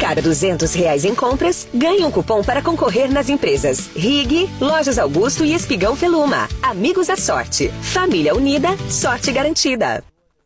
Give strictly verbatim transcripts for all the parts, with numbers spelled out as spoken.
cada duzentos reais em compras, ganhe um cupom para concorrer nas empresas Rig, Lojas Augusto e Espigão Feluma. Amigos da Sorte. Família unida, sorte garantida.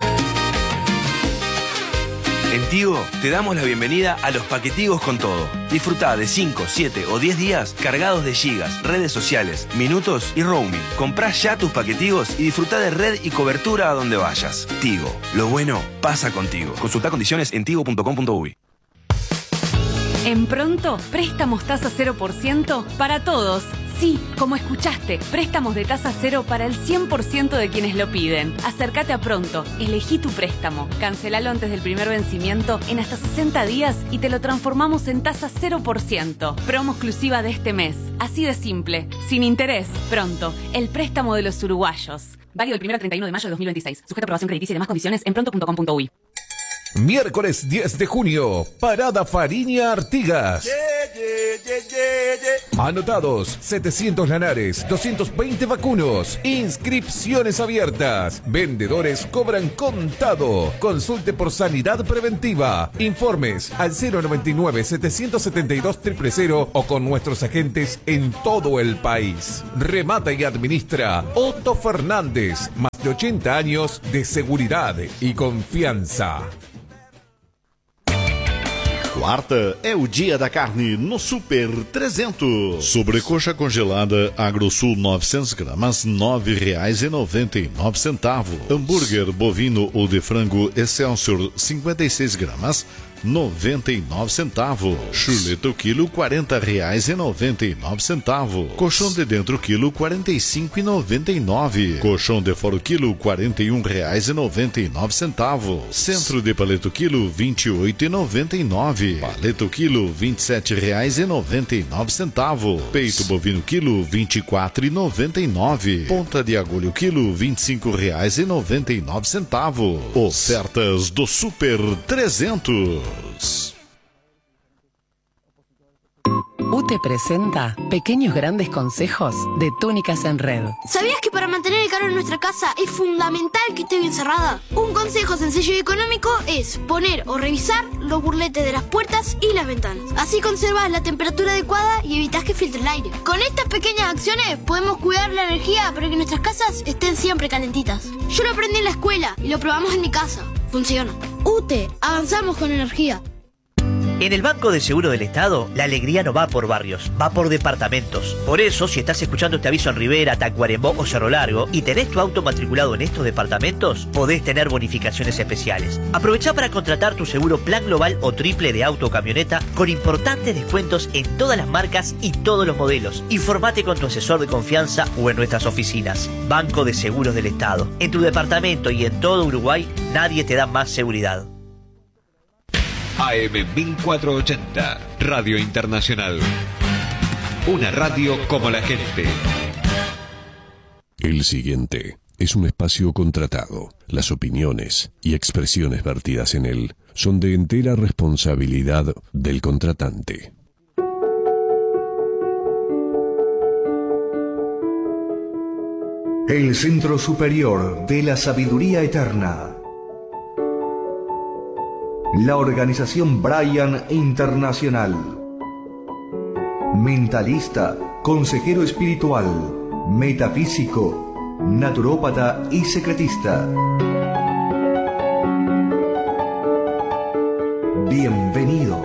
En Tigo te damos la bienvenida a los paquetigos con todo. Disfruta de cinco, siete o diez días cargados de gigas, redes sociales, minutos y roaming. Comprá ya tus paquetigos y disfruta de red y cobertura a donde vayas. Tigo, lo bueno pasa contigo. Consulta condiciones en tigo punto com punto uy. En Pronto, préstamos tasa cero por ciento para todos. Sí, como escuchaste, préstamos de tasa cero para el cien por ciento de quienes lo piden. Acércate a Pronto, elegí tu préstamo, cancelalo antes del primer vencimiento en hasta sesenta días y te lo transformamos en tasa cero por ciento. Promo exclusiva de este mes. Así de simple, sin interés. Pronto, el préstamo de los uruguayos. Válido del primero al treinta y uno de mayo de dos mil veintiséis. Sujeto a aprobación crediticia y demás condiciones en pronto punto com punto uy. Miércoles diez de junio, Parada Fariña Artigas. Yeah, yeah, yeah, yeah, yeah. Anotados, setecientos lanares, doscientos veinte vacunos. Inscripciones abiertas. Vendedores cobran contado. Consulte por sanidad preventiva. Informes al cero noventa y nueve, setecientos setenta y dos, cero cero cero o con nuestros agentes en todo el país. Remata y administra Otto Fernández. Más de ochenta años de seguridad y confianza. Quarta é o dia da carne no Super trezentos. Sobrecoxa congelada AgroSul novecentos gramas, nove reais e noventa e nove centavos. Hambúrguer bovino ou de frango Excelsior cinquenta e seis gramas, noventa e nove centavos. Chuleta o quilo, quarenta reais e noventa e nove centavos. Colchão de dentro quilo, quarenta e cinco reais e noventa e nove. Colchão de fora quilo, quarenta e um reais e noventa e nove centavos. Centro de paleta quilo, vinte e oito reais e noventa e nove. Paleta quilo, vinte e sete reais e noventa e nove centavos. Peito bovino quilo, vinte e quatro reais e noventa e nove. Ponta de agulha quilo, vinte e cinco reais e noventa e nove centavos. Ofertas do Super trezentos. U T E presenta Pequeños Grandes Consejos de Túnicas en Red. ¿Sabías que para mantener el calor en nuestra casa es fundamental que esté bien cerrada? Un consejo sencillo y económico es poner o revisar los burletes de las puertas y las ventanas. Así conservas la temperatura adecuada y evitas que filtre el aire. Con estas pequeñas acciones podemos cuidar la energía para que nuestras casas estén siempre calentitas. Yo lo aprendí en la escuela y lo probamos en mi casa. Funciona. U T E, avanzamos con energía. En el Banco de Seguro del Estado, la alegría no va por barrios, va por departamentos. Por eso, si estás escuchando este aviso en Rivera, Tacuarembó o Cerro Largo y tenés tu auto matriculado en estos departamentos, podés tener bonificaciones especiales. Aprovechá para contratar tu seguro plan global o triple de auto o camioneta con importantes descuentos en todas las marcas y todos los modelos. Informate con tu asesor de confianza o en nuestras oficinas. Banco de Seguros del Estado. En tu departamento y en todo Uruguay, nadie te da más seguridad. A M mil cuatrocientos ochenta, Radio Internacional. Una radio como la gente. El siguiente es un espacio contratado. Las opiniones y expresiones vertidas en él son de entera responsabilidad del contratante. El Centro Superior de la Sabiduría Eterna. La organización Brian Internacional. Mentalista, consejero espiritual, metafísico, naturópata y secretista. Bienvenidos.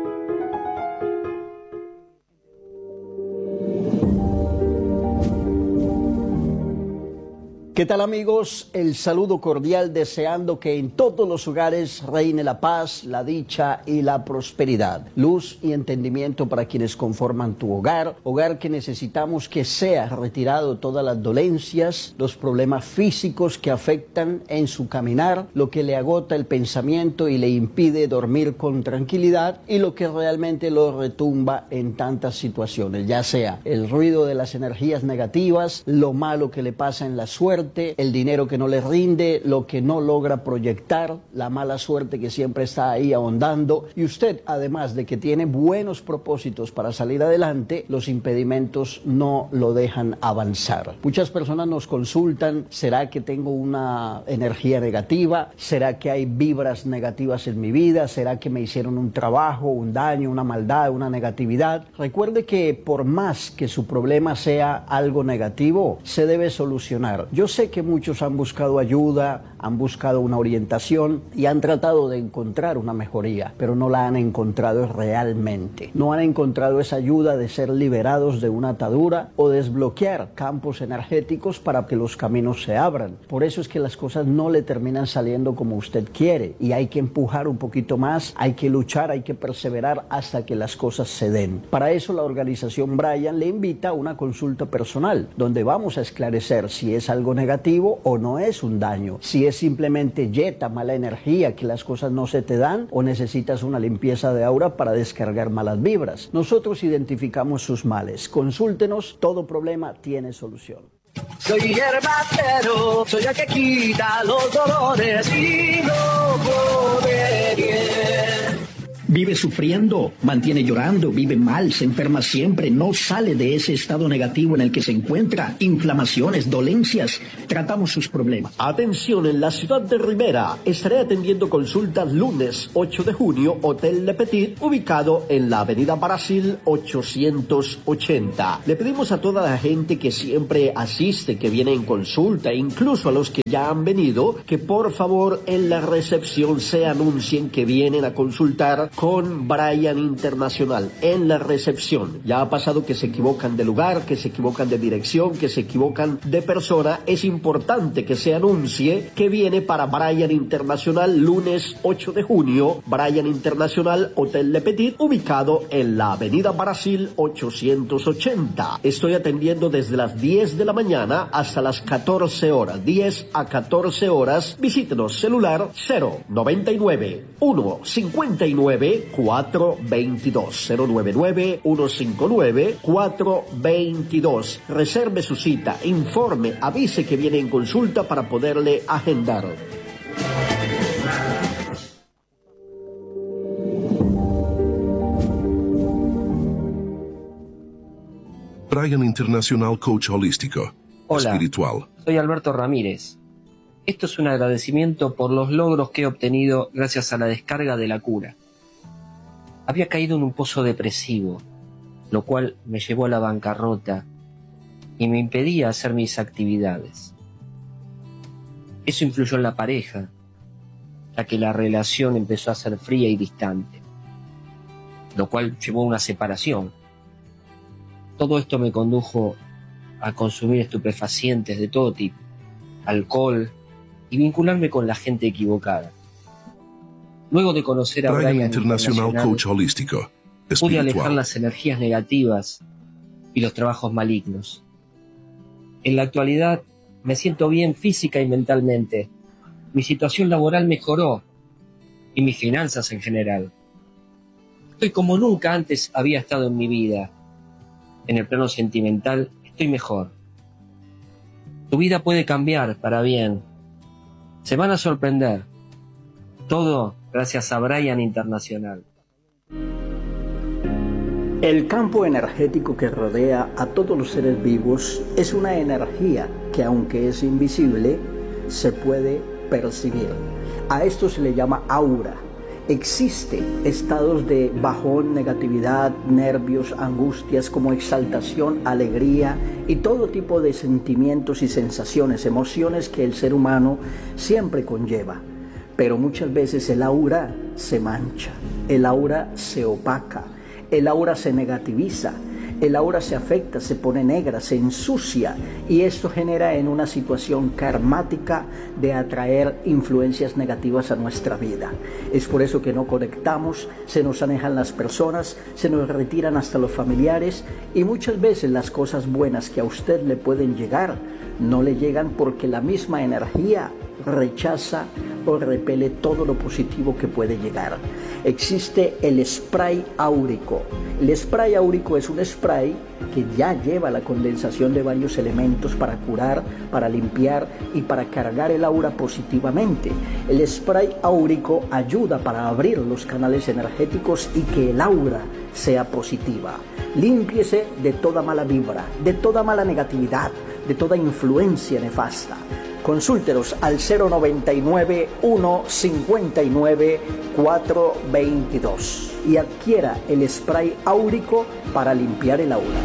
¿Qué tal, amigos? El saludo cordial, deseando que en todos los hogares reine la paz, la dicha y la prosperidad. Luz y entendimiento para quienes conforman tu hogar. Hogar que necesitamos que sea retirado todas las dolencias, los problemas físicos que afectan en su caminar, lo que le agota el pensamiento y le impide dormir con tranquilidad y lo que realmente lo retumba en tantas situaciones, ya sea el ruido de las energías negativas, lo malo que le pasa en la suerte, suerte, el dinero que no le rinde, lo que no logra proyectar, la mala suerte que siempre está ahí ahondando. Y usted, además de que tiene buenos propósitos para salir adelante, los impedimentos no lo dejan avanzar. Muchas personas nos consultan, ¿será que tengo una energía negativa? ¿Será que hay vibras negativas en mi vida? ¿Será que me hicieron un trabajo, un daño, una maldad, una negatividad? Recuerde que por más que su problema sea algo negativo, se debe solucionar. Yo sé que muchos han buscado ayuda, han buscado una orientación y han tratado de encontrar una mejoría, pero no la han encontrado realmente. No han encontrado esa ayuda de ser liberados de una atadura o desbloquear campos energéticos para que los caminos se abran. Por eso es que las cosas no le terminan saliendo como usted quiere y hay que empujar un poquito más, hay que luchar, hay que perseverar hasta que las cosas se den. Para eso la organización Brian le invita a una consulta personal, donde vamos a esclarecer si es algo negativo o no es un daño, si es simplemente yeta, mala energía, que las cosas no se te dan o necesitas una limpieza de aura para descargar malas vibras. Nosotros identificamos sus males. Consúltenos, todo problema tiene solución. Soy hierbatero, soy el que quita los dolores y no come bien. Vive sufriendo, mantiene llorando, vive mal, se enferma siempre, no sale de ese estado negativo en el que se encuentra, inflamaciones, dolencias. Tratamos sus problemas. Atención, en la ciudad de Rivera estaré atendiendo consultas lunes ocho de junio, Hotel Le Petit, ubicado en la avenida Brasil ochocientos ochenta. Le pedimos a toda la gente que siempre asiste, que viene en consulta, incluso a los que ya han venido, que por favor en la recepción se anuncien que vienen a consultar con Brian Internacional en la recepción. Ya ha pasado que se equivocan de lugar, que se equivocan de dirección, que se equivocan de persona. Es importante que se anuncie que viene para Brian Internacional lunes ocho de junio, Brian Internacional Hotel Le Petit, ubicado en la avenida Brasil ochocientos ochenta. Estoy atendiendo desde las diez de la mañana hasta las catorce horas, diez a catorce horas. Visítenos, celular cero noventa y nueve, uno cincuenta y nueve, cuatro veintidós, cero noventa y nueve, uno cincuenta y nueve, cuatro veintidós. Reserve su cita, informe, avise que viene en consulta para poderle agendar. Brian Internacional, coach holístico, Hola, espiritual. Soy Alberto Ramírez. Esto es un agradecimiento por los logros que he obtenido gracias a la descarga de la cura. Había caído en un pozo depresivo, lo cual me llevó a la bancarrota y me impedía hacer mis actividades. Eso influyó en la pareja, ya que la relación empezó a ser fría y distante, lo cual llevó a una separación. Todo esto me condujo a consumir estupefacientes de todo tipo, alcohol y vincularme con la gente equivocada. Luego de conocer a Brian Brian Internacional, Internacional, coach holístico, pude espiritual. alejar las energías negativas y los trabajos malignos. En la actualidad me siento bien física y mentalmente. Mi situación laboral mejoró y mis finanzas en general. Estoy como nunca antes había estado en mi vida. En el plano sentimental estoy mejor. Tu vida puede cambiar para bien. Se van a sorprender. Todo gracias a Brian Internacional. El campo energético que rodea a todos los seres vivos es una energía que, aunque es invisible, se puede percibir. A esto se le llama aura. Existen estados de bajón, negatividad, nervios, angustias, como exaltación, alegría y todo tipo de sentimientos y sensaciones, emociones que el ser humano siempre conlleva. Pero muchas veces el aura se mancha, el aura se opaca, el aura se negativiza, el aura se afecta, se pone negra, se ensucia, y esto genera en una situación karmática de atraer influencias negativas a nuestra vida. Es por eso que no conectamos, se nos alejan las personas, se nos retiran hasta los familiares, y muchas veces las cosas buenas que a usted le pueden llegar no le llegan porque la misma energía rechaza o repele todo lo positivo que puede llegar. Existe el spray áurico. El spray áurico es un spray que ya lleva la condensación de varios elementos para curar, para limpiar y para cargar el aura positivamente. El spray áurico ayuda para abrir los canales energéticos y que el aura sea positiva. Límpiese de toda mala vibra, de toda mala negatividad, de toda influencia nefasta. Consúltenos al cero noventa y nueve, uno cincuenta y nueve, cuatro veintidós y adquiera el spray áurico para limpiar el aura.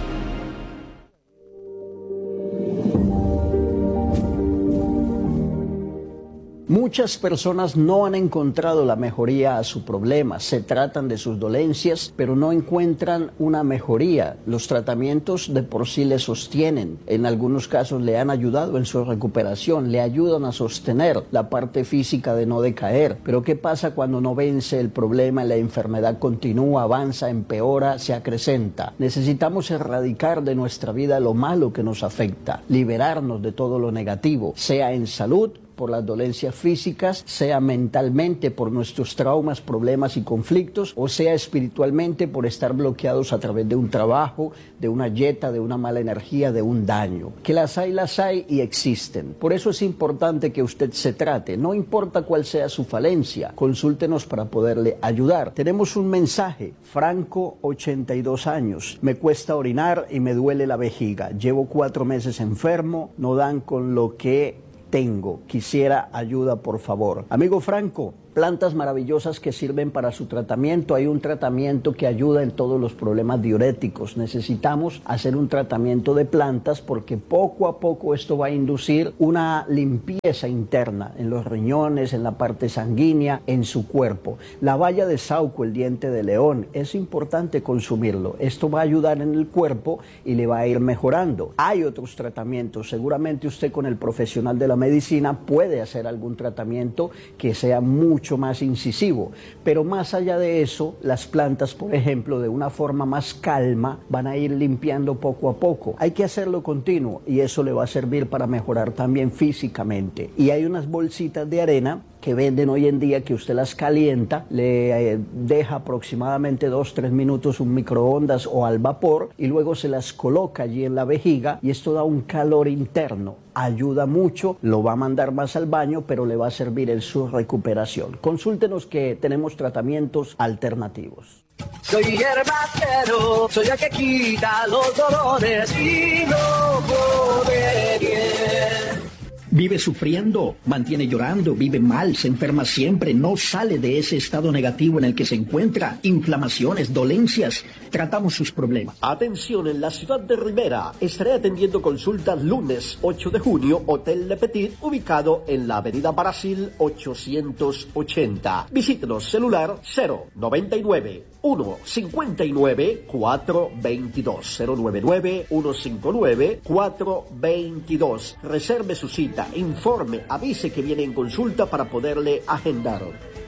Muchas personas no han encontrado la mejoría a su problema, se tratan de sus dolencias, pero no encuentran una mejoría. Los tratamientos de por sí le sostienen, en algunos casos le han ayudado en su recuperación, le ayudan a sostener la parte física de no decaer. Pero ¿qué pasa cuando no vence el problema y la enfermedad continúa, avanza, empeora, se acrecenta? Necesitamos erradicar de nuestra vida lo malo que nos afecta, liberarnos de todo lo negativo, sea en salud, por las dolencias físicas, sea mentalmente por nuestros traumas, problemas y conflictos, o sea espiritualmente por estar bloqueados a través de un trabajo, de una yeta, de una mala energía, de un daño. Que las hay, las hay y existen. Por eso es importante que usted se trate. No importa cuál sea su falencia, consúltenos para poderle ayudar. Tenemos un mensaje. Franco, ochenta y dos años. Me cuesta orinar y me duele la vejiga. Llevo cuatro meses enfermo, no dan con lo que tengo, quisiera ayuda por favor. Amigo Franco, plantas maravillosas que sirven para su tratamiento. Hay un tratamiento que ayuda en todos los problemas diuréticos. Necesitamos hacer un tratamiento de plantas porque poco a poco esto va a inducir una limpieza interna en los riñones, en la parte sanguínea, en su cuerpo. La baya de Sauco, el diente de león, es importante consumirlo. Esto va a ayudar en el cuerpo y le va a ir mejorando. Hay otros tratamientos. Seguramente usted con el profesional de la medicina puede hacer algún tratamiento que sea mucho mucho más incisivo, pero más allá de eso, las plantas, por ejemplo, de una forma más calma, van a ir limpiando poco a poco. Hay que hacerlo continuo y eso le va a servir para mejorar también físicamente. Y hay unas bolsitas de arena que venden hoy en día que usted las calienta, le eh, deja aproximadamente dos, tres minutos un microondas o al vapor y luego se las coloca allí en la vejiga y esto da un calor interno, ayuda mucho, lo va a mandar más al baño pero le va a servir en su recuperación. Consúltenos que tenemos tratamientos alternativos. Soy hierbatero, soy el que quita los dolores y no come bien. Vive sufriendo, mantiene llorando, vive mal, se enferma siempre, no sale de ese estado negativo en el que se encuentra, inflamaciones, dolencias, tratamos sus problemas. Atención, en la ciudad de Rivera, estaré atendiendo consultas lunes ocho de junio, Hotel Le Petit, ubicado en la avenida Brasil ochocientos ochenta. Visítenos, celular cero noventa y nueve, uno cincuenta y nueve, cuatro veintidós, cero noventa y nueve, uno cincuenta y nueve, cuatro veintidós. Reserve su cita, informe, avise que viene en consulta para poderle agendar.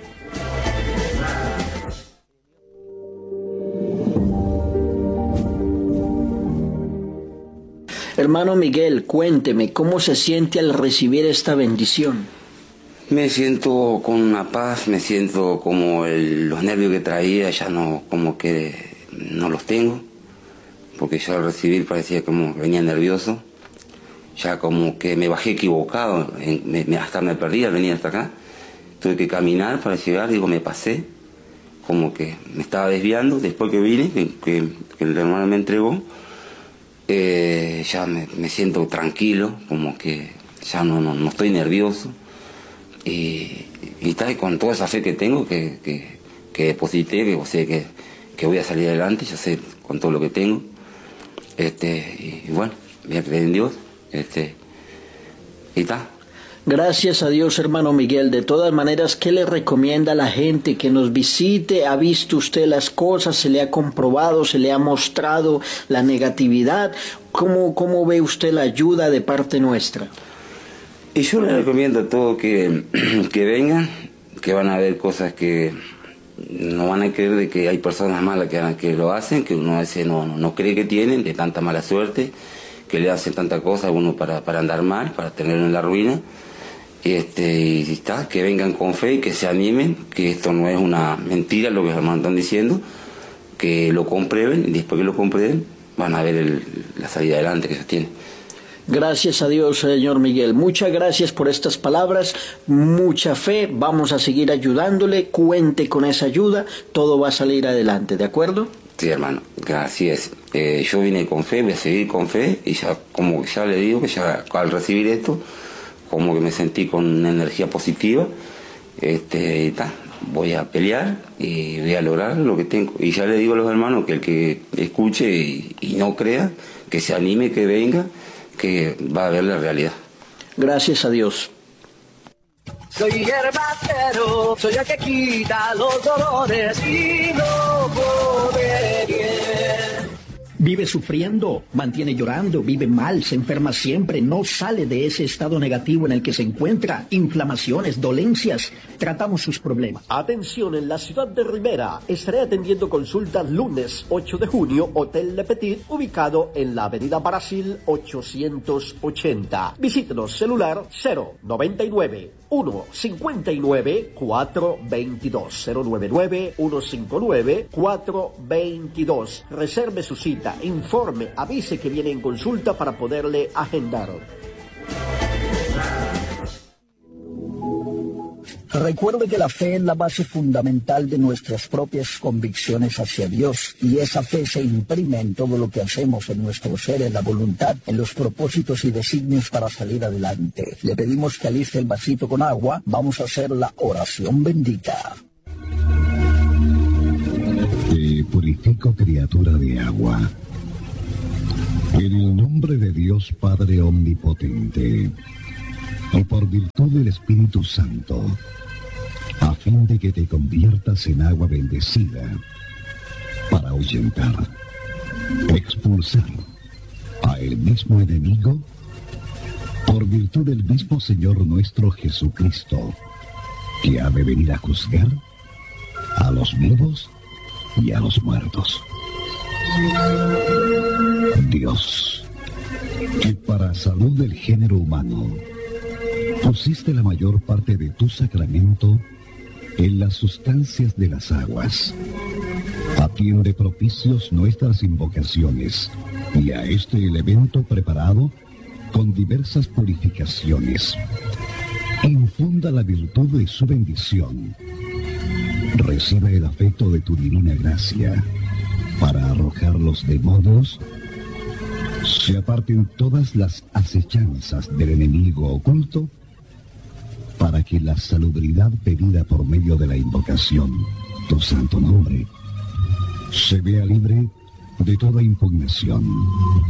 Hermano Miguel, cuénteme, ¿cómo se siente al recibir esta bendición? Me siento con una paz, me siento como el, los nervios que traía, ya no, como que no los tengo, porque yo al recibir parecía como venía nervioso, ya como que me bajé equivocado, me, me, hasta me perdí al venir hasta acá, tuve que caminar para llegar, digo, me pasé, como que me estaba desviando, después que vine, que, que, que el hermano me entregó, eh, ya me, me siento tranquilo, como que ya no, no, no estoy nervioso. Y, y está con toda esa fe que tengo, que, que, que deposité, que sé que, que voy a salir adelante, yo sé con todo lo que tengo. Este, y bueno, voy a creer en Dios. Este, y está. Gracias a Dios, hermano Miguel. De todas maneras, ¿qué le recomienda a la gente que nos visite? ¿Ha visto usted las cosas? ¿Se le ha comprobado? ¿Se le ha mostrado la negatividad? ¿Cómo, cómo ve usted la ayuda de parte nuestra? Y yo les recomiendo a todos que, que vengan, que van a ver cosas que no van a creer de que hay personas malas que, que lo hacen, que uno a veces no, no, no cree que tienen, de tanta mala suerte, que le hacen tanta cosa a uno para, para andar mal, para tenerlo en la ruina. Este, y está, que vengan con fe y que se animen, que esto no es una mentira lo que los hermanos están diciendo, que lo comprueben y después que lo comprueben, van a ver el, la salida adelante que ellos tienen. Gracias a Dios, señor Miguel. Muchas gracias por estas palabras, mucha fe, vamos a seguir ayudándole, cuente con esa ayuda, todo va a salir adelante, ¿de acuerdo? Sí, hermano, así es. Eh, yo vine con fe, voy a seguir con fe, y ya, como ya le digo, que ya al recibir esto, como que me sentí con una energía positiva, este, y ta, voy a pelear y voy a lograr lo que tengo. Y ya le digo a los hermanos que el que escuche y, y no crea, que se anime, que venga, que va a ver la realidad. Gracias a Dios. Soy herbatero, soy el que quita los dolores y no come bien. Vive sufriendo, mantiene llorando, vive mal, se enferma siempre, no sale de ese estado negativo en el que se encuentra, inflamaciones, dolencias, tratamos sus problemas. Atención, en la ciudad de Rivera, estaré atendiendo consultas lunes ocho de junio, Hotel Le Petit, ubicado en la avenida Brasil ochocientos ochenta. Visítenos, celular cero noventa y nueve, uno cincuenta y nueve, cuatro veintidós, cero noventa y nueve, uno cincuenta y nueve, cuatro veintidós. Reserve su cita, informe, avise que viene en consulta para poderle agendar. Recuerde que la fe es la base fundamental de nuestras propias convicciones hacia Dios, y esa fe se imprime en todo lo que hacemos, en nuestro ser, en la voluntad, en los propósitos y designios para salir adelante. Le pedimos que aliste el vasito con agua, vamos a hacer la oración bendita. Te purifico, criatura de agua, en el nombre de Dios Padre Omnipotente, y por virtud del Espíritu Santo, a fin de que te conviertas en agua bendecida, para ahuyentar, expulsar a el mismo enemigo, por virtud del mismo Señor nuestro Jesucristo, que ha de venir a juzgar a los vivos y a los muertos. Dios, que para salud del género humano pusiste la mayor parte de tu sacramento en las sustancias de las aguas, atiende propicios nuestras invocaciones y a este elemento preparado con diversas purificaciones. Infunda la virtud de su bendición. Recibe el afecto de tu divina gracia para arrojar los demonios, se aparten todas las acechanzas del enemigo oculto, para que la salubridad pedida por medio de la invocación, tu santo nombre, se vea libre de toda impugnación.